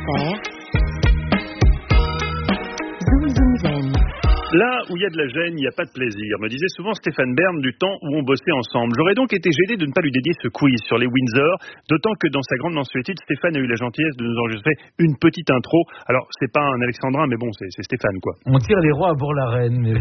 France.fr. Zoom Zoom Zen. Là où il y a de la gêne, il n'y a pas de plaisir, me disait souvent Stéphane Bern du temps où on bossait ensemble. J'aurais donc été gêné de ne pas lui dédier ce quiz sur les Windsor, d'autant que dans sa grande mensuétude, Stéphane a eu la gentillesse de nous enregistrer une petite intro. Alors, c'est pas un alexandrin, mais bon, c'est Stéphane, quoi. On tire les rois à Bourg-la-Reine, mais...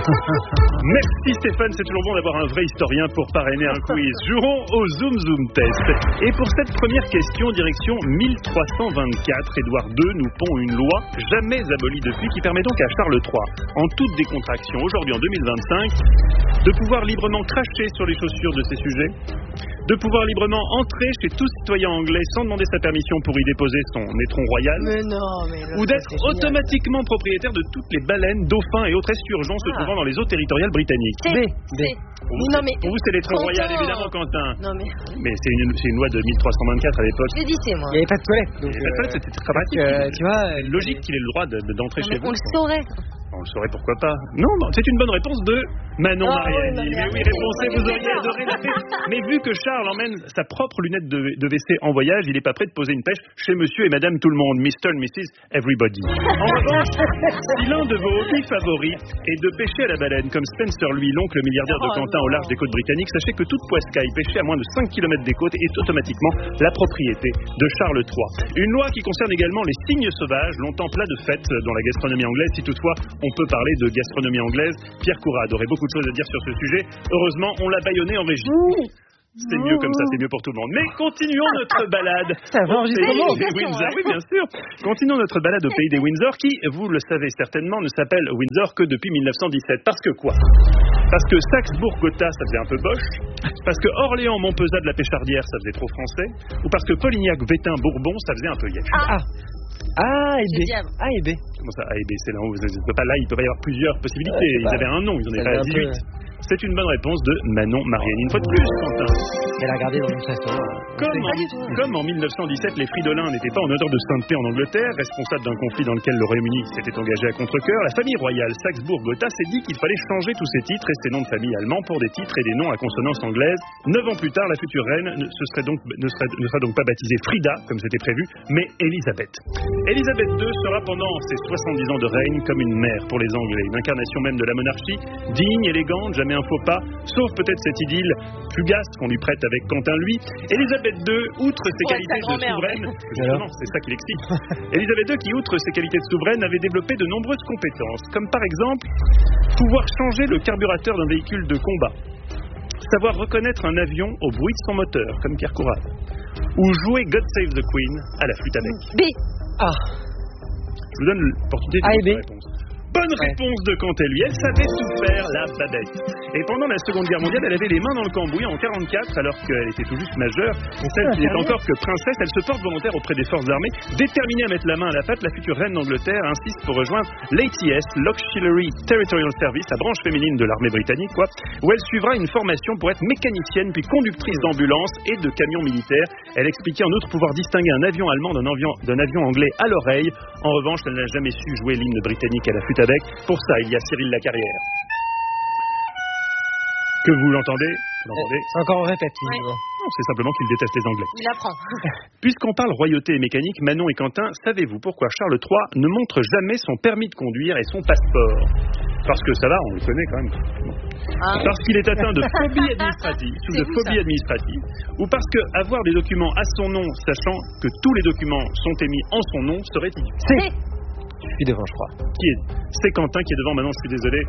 Merci Stéphane, c'est toujours bon d'avoir un vrai historien pour parrainer un quiz. Jouons au Zoom Zoom Test. Et pour cette première question, direction 1324, Édouard II nous pond une loi, jamais abolie depuis, qui permet donc à Charles III, en toute décontraction, aujourd'hui en 2025, de pouvoir librement cracher sur les chaussures de ses sujets, de pouvoir librement entrer chez tout citoyen anglais sans demander sa permission pour y déposer son étron royal, ou d'être automatiquement propriétaire de toutes les baleines, dauphins et autres esturgeons se trouvant dans les eaux territoriales britanniques. Pour vous, c'est l'étron royal, évidemment, Quentin. Non, mais c'est une loi de 1324 à l'époque. je l'ai dit, moi. Il n'y avait pas de toilette. Il y avait pas de toilette, c'était très pratique. tu vois, logique qu'il ait le droit d'entrer chez vous. On le saurait. On le saurait, pourquoi pas. Non, c'est une bonne réponse de Manon Mariani. Oui, mais oui, répondez, vous auriez adoré la faire. Mais vu que Charles emmène sa propre lunette de WC en voyage, il n'est pas prêt de poser une pêche chez monsieur et madame tout le monde, Mr. and Mrs. Everybody. En revanche, si l'un de vos hobbies favoris est de pêcher à la baleine, comme Spencer, lui, l'oncle milliardaire de Quentin au large des côtes britanniques, sachez que toute poiscaille pêchée à moins de 5 km des côtes est automatiquement la propriété de Charles III. Une loi qui concerne également les cygnes sauvages, longtemps plats de fête dans la gastronomie anglaise, si toutefois on peut parler de gastronomie anglaise. Pierre Courade aurait beaucoup de choses à dire sur ce sujet. Heureusement, on l'a bâillonné en régie. C'est mieux comme ça, c'est mieux pour tout le monde. Mais continuons notre balade au pays des Windsor. Oui, bien sûr. Continuons notre balade au pays des Windsor qui, vous le savez certainement, ne s'appelle Windsor que depuis 1917. Parce que quoi ? Parce que Saxe-Bourg-Gotha, ça faisait un peu boche. Parce que Orléans-Montpezat de la Péchardière, ça faisait trop français. Ou parce que Polignac-Vétin-Bourbon, ça faisait un peu yèche. A et B. A et B. Comment ça, A et B, c'est là où vous n'êtes pas là, il peut y avoir plusieurs possibilités. Ils avaient un nom, ils en avaient pas 18. C'est une bonne réponse de Manon Mariani. Une fois de plus, Quentin. Elle a regardé dans le restaurant. Comme en 1917, les Fridolins n'étaient pas en odeur de sainteté en Angleterre, responsables d'un conflit dans lequel le Royaume-Uni s'était engagé à contre-cœur, la famille royale Saxe-Bourg-Gotha s'est dit qu'il fallait changer tous ces titres et ces noms de famille allemands pour des titres et des noms à consonance anglaise. 9 ans plus tard, la future reine ne sera donc pas baptisée Frida, comme c'était prévu, mais Elisabeth. Elisabeth II sera pendant ses 70 ans de règne comme une mère pour les Anglais, une incarnation même de la monarchie, digne, élégante, jamais un faux pas, sauf peut-être cette idylle fugace qu'on lui prête avec Quentin, lui. Elisabeth II, outre ses qualités de souveraine, justement, c'est ça qui l'excite. Elisabeth II, qui outre ses qualités de souveraine, avait développé de nombreuses compétences, comme par exemple pouvoir changer le carburateur d'un véhicule de combat, savoir reconnaître un avion au bruit de son moteur, comme Pierre Courade, ou jouer God Save the Queen à la flûte à bec. B. Je vous donne l'opportunité de donner la réponse. Bonne réponse de Cantel, lui. Elle savait tout faire, la Babette. Et pendant la Seconde Guerre mondiale, elle avait les mains dans le cambouis en 1944, alors qu'elle était tout juste majeure. Celle qui n'est encore que princesse, elle se porte volontaire auprès des forces armées. Déterminée à mettre la main à la pâte, la future reine d'Angleterre insiste pour rejoindre l'ATS, l'Auxiliary Territorial Service, la branche féminine de l'armée britannique, où elle suivra une formation pour être mécanicienne, puis conductrice d'ambulance et de camions militaires. Elle expliquait en outre pouvoir distinguer un avion allemand d'un avion anglais à l'oreille. En revanche, elle n'a jamais su jouer l'hymne britannique à la flûte à bec. Pour ça, il y a Cyril Lacarrière. Que vous l'entendez ? C'est encore en répète. Non, c'est simplement qu'il déteste les Anglais. Il apprend. Puisqu'on parle royauté et mécanique, Manon et Quentin, savez-vous pourquoi Charles III ne montre jamais son permis de conduire et son passeport ? Parce que ça va, on le connaît quand même. Parce qu'il est atteint de phobie administrative, ou parce que avoir des documents à son nom, sachant que tous les documents sont émis en son nom, serait idiot. Je suis devant, je crois. C'est Quentin qui est devant. Maintenant, je suis désolé.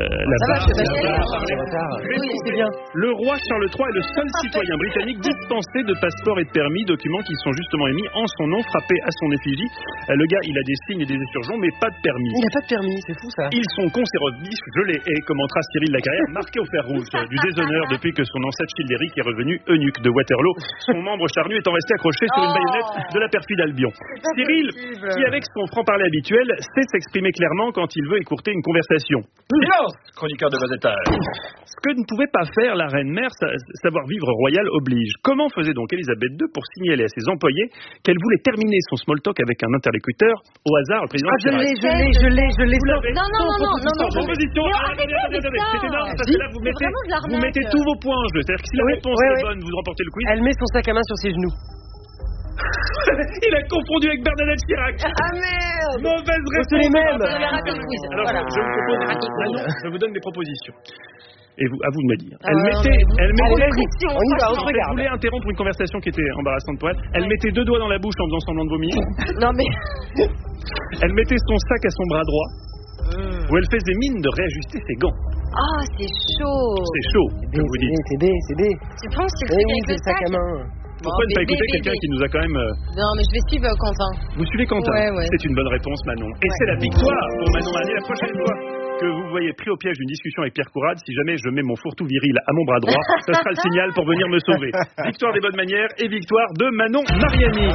C'est bien. Le roi Charles III est le seul citoyen britannique dispensé de passeport et de permis, documents qui sont justement émis en son nom, frappés à son effigie. Le gars, il a des signes et des esturgeons, mais pas de permis. Il n'a pas de permis, c'est fou ça. Ils sont conservatifs, je les hais, commentera Cyril Lacarrière, marqué au fer rouge du déshonneur depuis que son ancêtre Childéric est revenu eunuque de Waterloo. Son membre charnu étant resté accroché sur une baïonnette de la perfide Albion. Cyril, qui avec son franc-parler habituel, sait s'exprimer clairement quand il veut écourter une conversation. Silence, chroniqueur de bas étage. Ce que ne pouvait pas faire la reine-mère, savoir vivre royal oblige. Comment faisait donc Elisabeth II pour signaler à ses employés qu'elle voulait terminer son small talk avec un interlocuteur au hasard, le président Chirac? Je l'ai. Non. Proposition. Attendez. C'est énorme, parce que là, vous mettez tous vos points en jeu. C'est-à-dire que si la réponse est bonne, vous remportez le quiz. Elle met son sac à main sur ses genoux. Il a confondu avec Bernadette Chirac. Ah merde. Mauvaise réponse. C'est les mêmes. Vous avez raté le quiz. Alors, Voilà. je vous propose, Manon, je vous donne des propositions. Et vous, à vous de me dire. Elle non, mettait, elle mettait, Allez, vas-y, on y va, on se je regarde. voulais interrompre une conversation qui était embarrassante pour elle. Elle mettait 2 doigts dans la bouche en faisant semblant de vomir. Non mais. Elle mettait son sac à son bras droit. Où elle faisait mine de réajuster ses gants. Ah, c'est chaud. C'est chaud, que vous dites. C'est B. Tu penses que c'est le Eh truc oui, avec c'est le le sac à main. Pourquoi ne pas écouter quelqu'un qui nous a quand même... Non, mais je vais suivre Quentin. Vous suivez Quentin? Ouais. C'est une bonne réponse, Manon. Et c'est la victoire pour Manon Marnier. La prochaine fois que vous voyez pris au piège d'une discussion avec Pierre Courade, si jamais je mets mon fourre-tout viril à mon bras droit, ça sera le signal pour venir me sauver. Victoire des bonnes manières et victoire de Manon Mariani.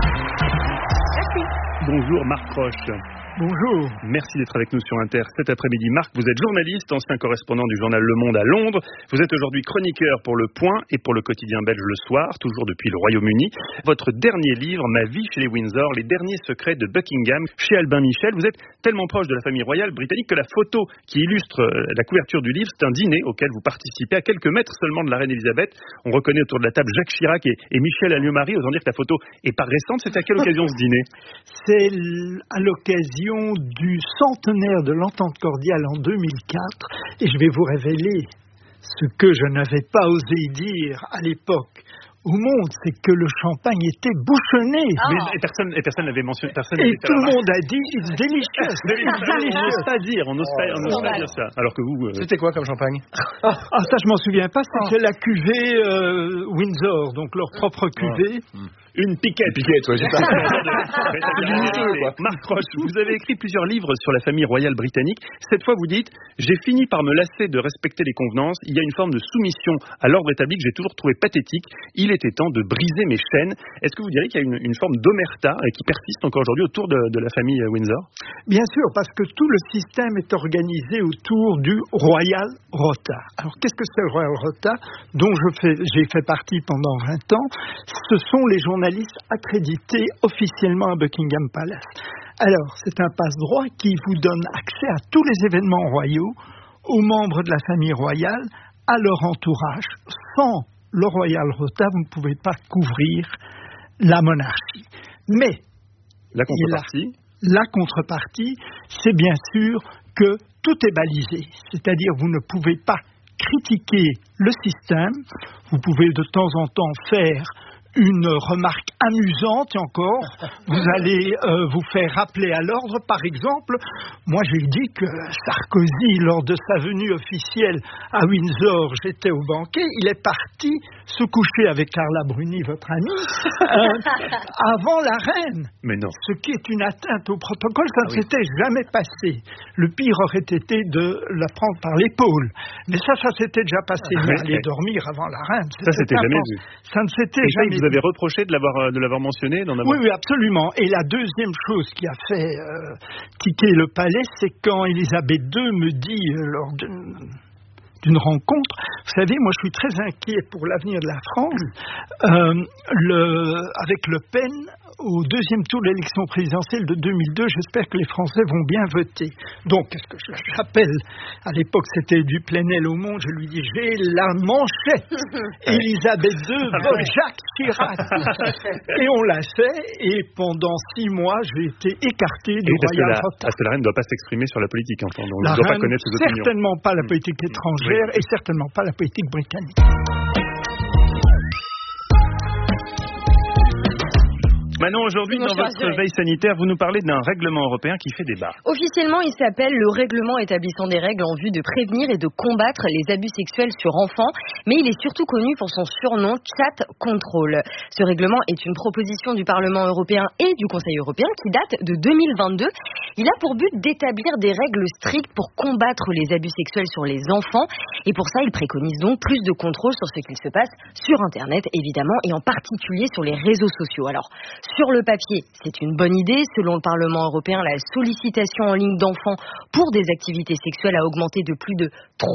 Bonjour Marc Roche. Bonjour. Merci d'être avec nous sur Inter cet après-midi. Marc, vous êtes journaliste, ancien correspondant du journal Le Monde à Londres. Vous êtes aujourd'hui chroniqueur pour Le Point et pour le quotidien belge Le Soir, toujours depuis le Royaume-Uni. Votre dernier livre, Ma vie chez les Windsor, les derniers secrets de Buckingham, chez Albin Michel. Vous êtes tellement proche de la famille royale britannique que la photo qui illustre la couverture du livre, c'est un dîner auquel vous participez à quelques mètres seulement de la reine Elisabeth. On reconnaît autour de la table Jacques Chirac et Michel Alliot-Marie. Autant dire que la photo est pas récente. C'est à quelle occasion ce dîner? C'est à l'occasion du centenaire de l'entente cordiale en 2004 et je vais vous révéler ce que je n'avais pas osé dire à l'époque au monde, c'est que le champagne était bouchonné. Mais personne n'avait mentionné. Et tout le monde a dit « it's delicious ». On n'ose pas dire, on n'ose pas dire ça. Alors que vous... C'était quoi comme champagne? Ah, ça je m'en souviens pas, c'était la cuvée Windsor, donc leur propre cuvée. Une piquette. Ouais, j'ai pas. Marc Roche, vous avez écrit plusieurs livres sur la famille royale britannique. Cette fois, vous dites « J'ai fini par me lasser de respecter les convenances. Il y a une forme de soumission à l'ordre établi que j'ai toujours trouvé pathétique. Il était temps de briser mes chaînes. » Est-ce que vous diriez qu'il y a une forme d'omerta qui persiste encore aujourd'hui autour de la famille Windsor? Bien sûr, parce que tout le système est organisé autour du Royal Rota. Alors, qu'est-ce que c'est le Royal Rota, dont j'ai fait partie pendant 20 ans? Ce sont les journalistes accrédités officiellement à Buckingham Palace. Alors, c'est un passe-droit qui vous donne accès à tous les événements royaux, aux membres de la famille royale, à leur entourage. Sans le Royal Rota, vous ne pouvez pas couvrir la monarchie. Mais la contrepartie, c'est bien sûr que tout est balisé. C'est-à-dire, vous ne pouvez pas critiquer le système. Vous pouvez de temps en temps faire une remarque amusante et encore, vous allez vous faire rappeler à l'ordre. Par exemple, moi j'ai dit que Sarkozy, lors de sa venue officielle à Windsor, j'étais au banquet, il est parti se coucher avec Carla Bruni, votre amie, avant la reine. Mais non. Ce qui est une atteinte au protocole, ça ne s'était jamais passé. Le pire aurait été de la prendre par l'épaule. Mais ça s'était déjà passé. Aller dormir avant la reine. Ça, c'était jamais vu. Ça ne s'était jamais vu. Vous avez reproché de l'avoir mentionné, d'en avoir... Oui, absolument. Et la deuxième chose qui a fait tiquer le palais, c'est quand Elisabeth II me dit, lors d'une rencontre, vous savez, moi je suis très inquiet pour l'avenir de la France, avec Le Pen, au deuxième tour de l'élection présidentielle de 2002, j'espère que les Français vont bien voter. Donc, qu'est-ce que je rappelle? À l'époque, c'était du Plenel au Monde. Je lui dis, j'ai la manchette. Elisabeth II vote Jacques Chirac. Et on l'a fait. Et pendant 6 mois, j'ai été écarté du Royal Rota. Parce que la reine ne doit pas s'exprimer sur la politique, enfin. Donc, elle ne doit pas connaître ses opinions. Certainement pas la politique étrangère et certainement pas la politique britannique. Manon, aujourd'hui, dans votre veille sanitaire, vous nous parlez d'un règlement européen qui fait débat. Officiellement, il s'appelle le règlement établissant des règles en vue de prévenir et de combattre les abus sexuels sur enfants, mais il est surtout connu pour son surnom Chat Control. Ce règlement est une proposition du Parlement européen et du Conseil européen qui date de 2022. Il a pour but d'établir des règles strictes pour combattre les abus sexuels sur les enfants, et pour ça, il préconise donc plus de contrôle sur ce qu'il se passe sur Internet, évidemment, et en particulier sur les réseaux sociaux. Alors, Sur le papier, c'est une bonne idée. Selon le Parlement européen, la sollicitation en ligne d'enfants pour des activités sexuelles a augmenté de plus de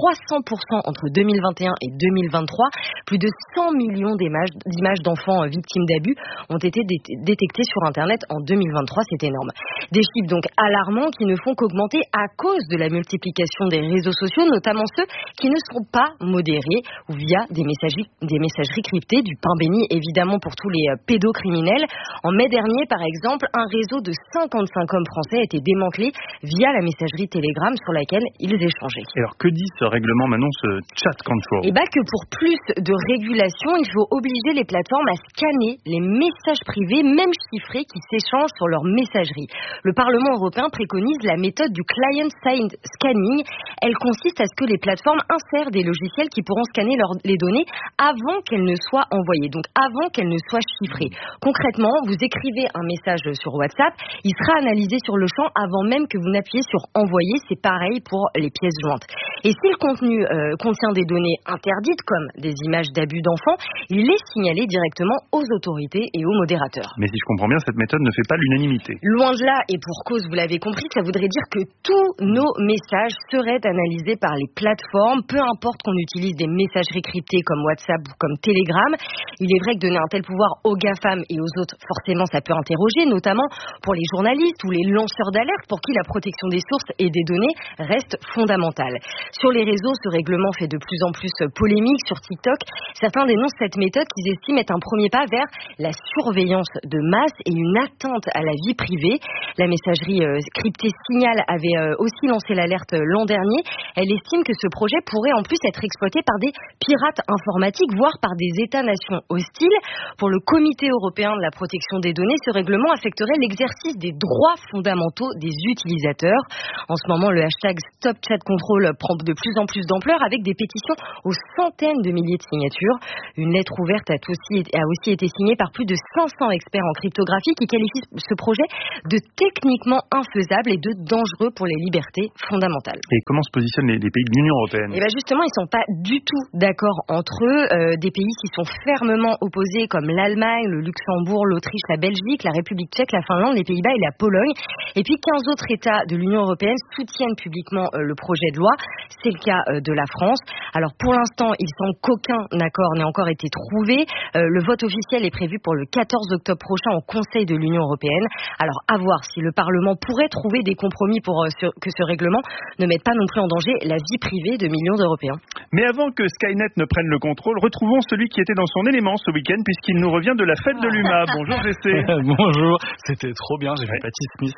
300% entre 2021 et 2023. Plus de 100 millions d'images d'enfants victimes d'abus ont été détectées sur Internet en 2023. C'est énorme. Des chiffres donc alarmants qui ne font qu'augmenter à cause de la multiplication des réseaux sociaux, notamment ceux qui ne sont pas modérés ou via des messageries cryptées, du pain béni évidemment pour tous les pédocriminels. En mai dernier, par exemple, un réseau de 55 hommes français a été démantelé via la messagerie Telegram sur laquelle ils échangeaient. Et alors que dit ce règlement Manon, ce chat control? Que pour plus de régulation, il faut obliger les plateformes à scanner les messages privés, même chiffrés, qui s'échangent sur leur messagerie. Le Parlement européen préconise la méthode du client-side scanning. Elle consiste à ce que les plateformes insèrent des logiciels qui pourront scanner les données avant qu'elles ne soient envoyées, donc avant qu'elles ne soient chiffrées. Concrètement, vous écrivez un message sur WhatsApp, il sera analysé sur le champ avant même que vous n'appuyez sur envoyer. C'est pareil pour les pièces jointes. Et si le contenu contient des données interdites, comme des images d'abus d'enfants, il est signalé directement aux autorités et aux modérateurs. Mais si je comprends bien, cette méthode ne fait pas l'unanimité. Loin de là, et pour cause, vous l'avez compris, ça voudrait dire que tous nos messages seraient analysés par les plateformes, peu importe qu'on utilise des messageries cryptées comme WhatsApp ou comme Telegram. Il est vrai que donner un tel pouvoir aux GAFAM et aux autres, forcément, ça peut interroger, notamment pour les journalistes ou les lanceurs d'alerte pour qui la protection des sources et des données reste fondamentale. Sur les réseaux, ce règlement fait de plus en plus polémique. Sur TikTok, certains dénoncent cette méthode qu'ils estiment être un premier pas vers la surveillance de masse et une atteinte à la vie privée. La messagerie cryptée Signal avait aussi lancé l'alerte l'an dernier. Elle estime que ce projet pourrait en plus être exploité par des pirates informatiques, voire par des États-nations hostiles. Pour le Comité européen de la protection des données, ce règlement affecterait l'exercice des droits fondamentaux des utilisateurs. En ce moment, le hashtag StopChatControl prend de plus en plus d'ampleur avec des pétitions aux centaines de milliers de signatures. Une lettre ouverte a aussi été signée par plus de 500 experts en cryptographie qui qualifient ce projet de techniquement infaisable et de dangereux pour les libertés fondamentales. Et comment se positionnent les pays de l'Union européenne? Justement, ils ne sont pas du tout d'accord entre eux. Des pays qui sont fermement opposés comme l'Allemagne, le Luxembourg, l'Autriche, la Belgique, la République tchèque, la Finlande, les Pays-Bas et la Pologne. Et puis 15 autres États de l'Union européenne soutiennent publiquement le projet de loi. C'est le cas de la France. Alors pour l'instant, il semble qu'aucun accord n'ait encore été trouvé. Le vote officiel est prévu pour le 14 octobre prochain au Conseil de l'Union européenne. Alors à voir si le Parlement pourrait trouver des compromis pour que ce règlement ne mette pas non plus en danger la vie privée de millions d'Européens. Mais avant que Skynet ne prenne le contrôle, retrouvons celui qui était dans son élément ce week-end puisqu'il nous revient de la fête de l'UMA. Bonjour GC. Bonjour, c'était trop bien, j'ai vu Patty Smith.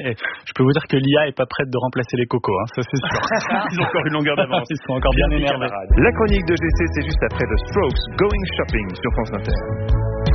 Je peux vous dire que l'IA est pas prête de remplacer les cocos, hein, ça c'est sûr. Ils ont encore une longueur d'avance. Ils sont encore bien énervés. La chronique de GC, c'est juste après The Strokes, Going Shopping sur France Inter.